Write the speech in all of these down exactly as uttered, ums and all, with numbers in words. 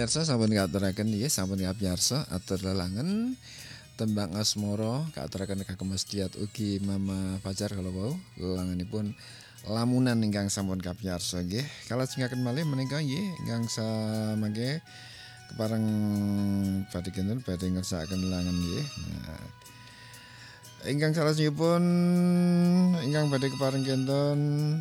pamirsa sampun ngaturaken nggih sampun ngapiyarsa atur lelangen tembang asmara kaaturaken kagem Mesdiat ugi Mama Fajar kalau wau lelangenipun lamunan ingkang sampun kapiyarsa nggih. Kalajengaken malih menika nggih ingkang samangke kepareng badhe kinten badhe ngersakaken lelangen nggih. Nah, ingkang salajengipun ingkang badhe kepareng kinten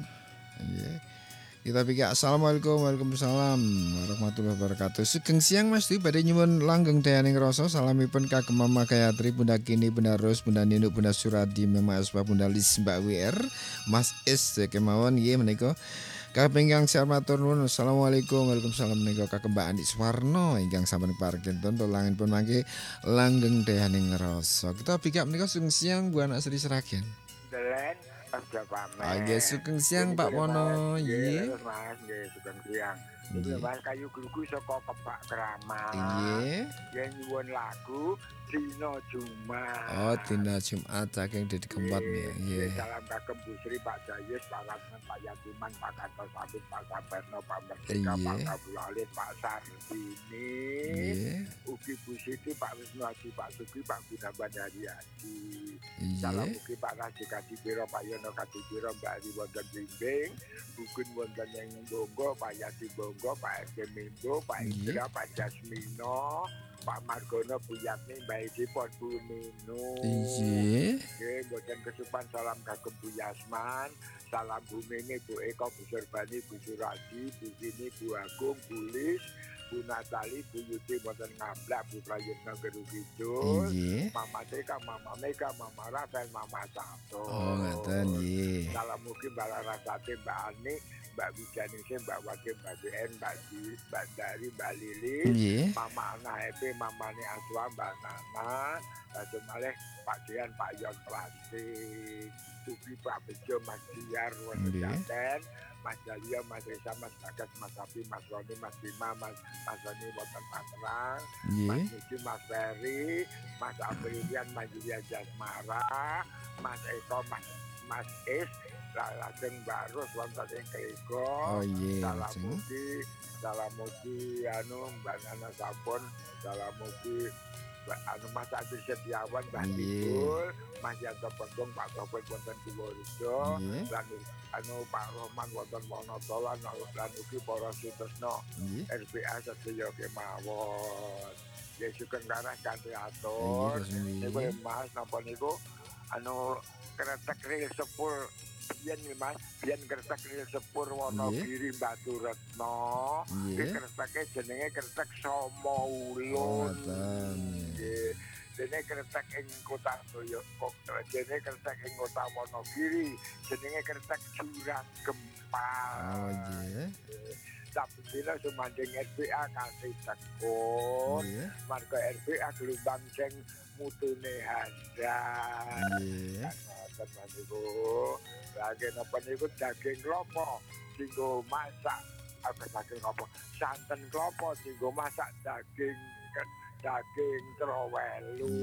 nggih. Kita pikir assalamualaikum waalaikumsalam warahmatullahi wabarakatuh. Sugeng siang Mas Dwi badhe nyuwun langgeng dayaning rasa salamipun kagem Mama Gayatri, Bunda Kini, Bunda Ros, Bunda Ninu, Bunda Suradi, Mama Aspa, Bunda Lis, Mbak W R, Mas S kemawon nggih menika. Kagem ingkang matur nuwun assalamualaikum waalaikumsalam menika kagem Mbak Andi Suwarno ingkang sampun parkinten langenipun mangke langgeng dayaning rasa. Kita pikir menika sugeng siang Bu Anak Sri Seragen. Delen Pasca Pamer. Ah, nggih sugeng siang Pak Wono. Nggih, Mas, nggih sugeng siang. Iki Mas kayu glugu saka Kebak Kramat. Nggih. Yen nyuwun lagu Dina Jumat. Oh, Dina Jumat saking Didi Kempot nggih. Nggih. Salam kagem Bu Sri, Pak Jayus, Pak Lasmen, Pak Yatiman, Pak Kanto Sabit, Pak Saberno, Pak Merdeka, Pak Kabulalit, Pak Sardini. Nggih. Ugi Bu Siti, Pak Wisnu Haji, Pak Sugi, Pak Guna Bandari Haji. Nggih. Salam ugi Pak Raji Kadipiro, Pak Yono Kadipiro, Mbak Ari wonten Blimbing, Bugun wonten yang Bonggo, Pak Yati Bonggo, Pak R K Mimbo, Pak Indra, Pak Jasmino, Pak Margono, Bu Yatni, Mbak Edi, Pak Bu Nino. Nggih. Nggih, mboten kesupan salam kagem Bu Yasman, salam Bu Mini, Bu Eko, Bu Surbani, Bu Suradi, Bu Gini, Bu Agung, Bu Lis, Bu Natali, Bu Yuti, mboten ngablak, Bu Prayitno Geru Kidul, Nggih. Mama Tika, Mama Mega, Mama Rafael, Mama Tato. Oh, ngoten nggih. Salam mugi Mbak Larasati, Mbak Ani, Mbak Wijanise, Mbak Wakil, Mbak B N, Mbak Di, Mbak Dari, Mbak Lili, Nggih. Mama Ana Happy, Mama Ni Aswa, Mbak Nana, Batu Maleh, Pak Dian, Pak Yon Plastik, Ugi Pak Bejo, Mas Diar, Wonten Jaten, Mas Jalio, Mas Reza, Mas Bagas, Mas Sapi, Mas Roni, Mas Bima, Mas Mas Roni, Wonten Tangerang, Mas Nggih. Niji, Mas Ferry, Mas Aprilian, Mas Julia Jasmara, Mas Eko, Mas Mas Is, lajeng Mbak Ros wonten ing Klego. Oh iya. Salam lajeng. mugi, salam mugi anu Mbak Nana Sampun, salam mugi Mbak anu Mas Adi Setiawan, Mbak Nggih. Tibul, Mas Yanto Pondong, Pak Topeng wonten Purworejo, Nggih. lan anu Pak Rohman wonten Wonosolan, lan ugi para Sutresno Nggih. R B A sedaya kemawon. Nggih sugeng karah kanthi Nggih, atur. terus Niku nggih. Mas napa niku anu kretek ril sepur biyen nih Mas, biyen kretek ril sepur Wonogiri Batu Retno. Iki Nggih. kreteke jenenge kretek Somo Oh, Ulun. ngoten. Nggih. Dene kretek ing kota Boyo, kok dene kretek ing kota Wonogiri, jenenge kretek Jurang Gempal. Oh, nggih. Saben dina sumanding R B A kanthi tekun. Nggih. Marga R B A gelombang sing mutune handal. Nggih. Ngoten niku. Lagi napa niku daging klopo dienggo masak apa daging klopo? Santen klopo dienggo masak daging daging trowelu.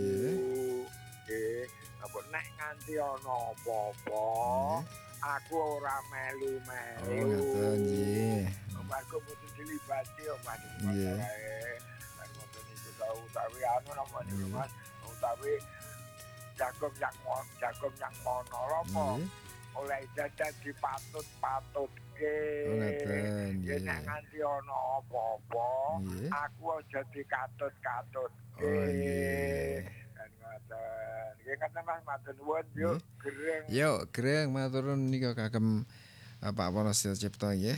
Nggih. Apa nek nganti ana apa-apa, aku ora melu-melu. Oh, ngoten nggih. Margo mesti dilibati yo Mas. Nggih. Lan ngoten niku tau utawi anu napa niku Mas, utawi jagung yang mon, jagung yang mono apa? Nggih. Oleh jajan dipatut-patutke. Oh, ngoten Yen nggih. nganti ana apa-apa, Nggih. aku aja dikatut-katutke. Oh, nggih. Kan ngoten. Nggih ngoten Mas, matur nuwun yuk gereng. Yuk, greng matur nuwun nika kagem Pak Wono Cipto nggih.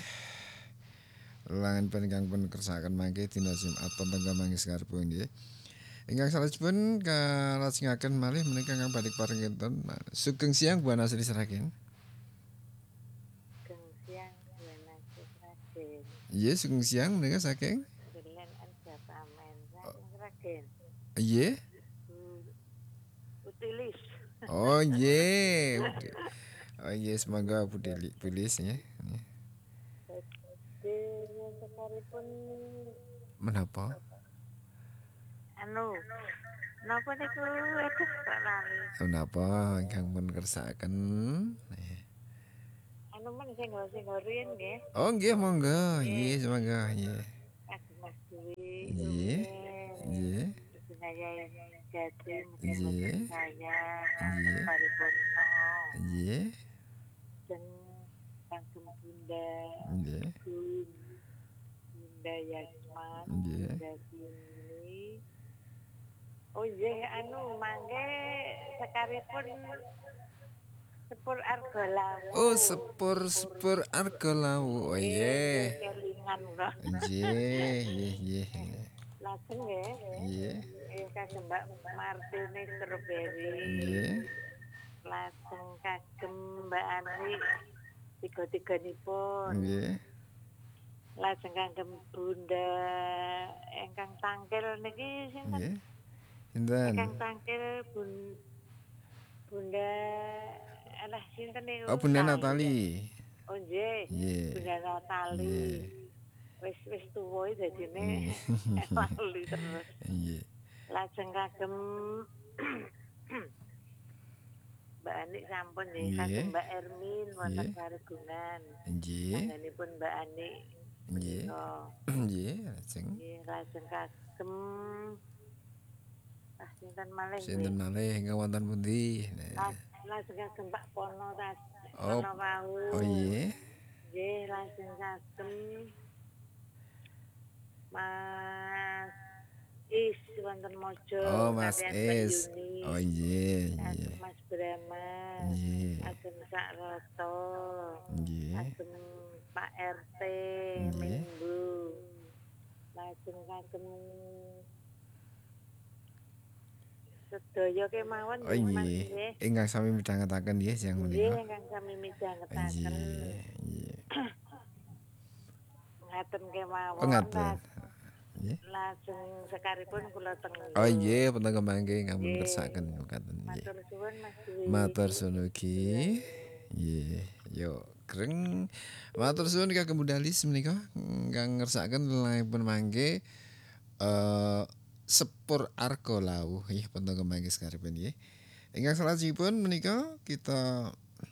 Langan ingkang pun kersakaken mangke dina Jumat wonten Kamangis Karpo nggih. Ingkang salajengipun kalajengaken malih menika ingkang badhe pareng kinten. Sugeng siang Bu Ana Sri Seragen. Sugeng siang Buana Sragen. Nggih, sugeng siang menika saking Delen Anja Pamen saking Sragen. nggih. Hmm. Utilis. Oh, nggih. Oh, nggih, semoga Bu Deli Pulis nggih. Dene sekaripun Menapa? anu napa niku aduh kok lali. Menapa ingkang pun kersakaken? Anu men sing sing riyen nggih. Oh, nggih monggo. Nggih, semoga nggih. Mas Mas Dewi, Nggih. Nggih. saya jadi Nggih. saya Nggih. Paripurno Nggih. dan kagem Bunda Nggih. Gun, Bunda Yasman, Nggih. Bunda Bini. Oh iya, anu mangke sekaripun sepur arga lawu. Oh, sepur-sepur arga lawu. Oh iya. Kelingan kok. Nggih, nggih, nggih. Lajeng nggih. Nggih. Eh kagem Mbak Martini Strawberry. Nggih. Lajeng kagem Mbak Ani tiga-tiganipun. Nggih. Lajeng kagem Bunda ingkang tangkil niki sinten? Nggih. Sinten? Ingkang tangkil Bun Bunda alah sinten niku? Oh, Bunda Natali. Oh nggih. Nggih. Bunda Natali. Nggih. Wis wis tuwa dadine lali terus. Nggih. Lajeng kagem Mbak Ani sampun nggih, Nggih. kagem Mbak Ermin wonten Nggih. Karegungan. Nggih. Panjenenganipun Mbak Ani. Nggih. menika. Nggih, lajeng. Nggih, lajeng kagem ah sinten malih Sinten nggih. malih ingkang wonten pundi? Nah. La- Lajeng kagem Pak Pono tas. Oh. Pono wau. Oh iya. Nggih, lajeng kagem Mas Is wonten Mojo. Oh, Mas kaliyan Is. Mbak Yuni. Oh iya, Kagem iya. Mas Brahma. Nggih. Kagem Sak Roto. Nggih. Kagem Pak R T Nggih. Minggu. Lajeng kagem sedaya kemawon Oh nggih, Mas nggih. nggih. Ingkang sami midhangetaken nggih siang Nggih, menika. ingkang sami Nggih, midhangetaken. nggih. Ngaten kemawon. Oh ngaten. Laj- Nggih. Lajeng sekaripun kula tenggo. Oh nggih, pun kemangke ngampun Nggih. kersaken ngaten nggih. Matur suwun Mas Dwi. Matur suwun ugi. Nggih, yo greng. Matur suwun kagem Budalis menika ingkang ngersakaken lelahipun mangke eh sepur arga lawuh nggih pun kemangke sekaripun nggih. Ingkang salajengipun menika kita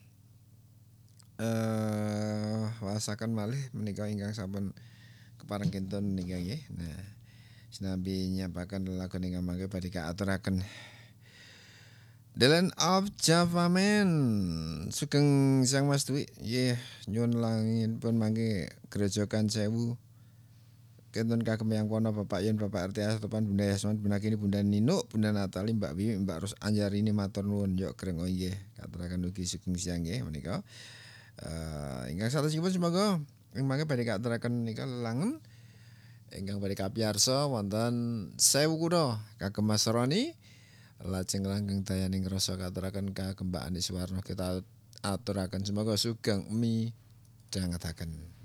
eh wasaken malih menika ingkang sampun kepareng kinten menika nggih. Nah, sinambi nyapaken lelagon ingkang mangke badhe kaaturaken The Land of Java Man. Sugeng Sang Mas Dwi. Nggih, nyuwun langipun mangke Gerejokan Sewu. Kenten kagem yang kono Bapak Yen, Bapak R T Astupan, Bunda Yasman, Bunda Kini, Bunda Nino, Bunda Natali, Mbak Wiwi, Mbak Ros Anjarini matur nuwun yo greng oh nggih. Katuraken ugi sugeng siang nggih menika. Eh ingkang salajengipun semoga ing mangke badhe katuraken menika lelangen ingkang badhe kapiyarsa wonten Sewu Kuda kagem Mas Roni. Lajeng langgeng dayaning rasa katuraken kagem Mbak Ani Suwarno kita aturaken semoga sugeng midhangetaken.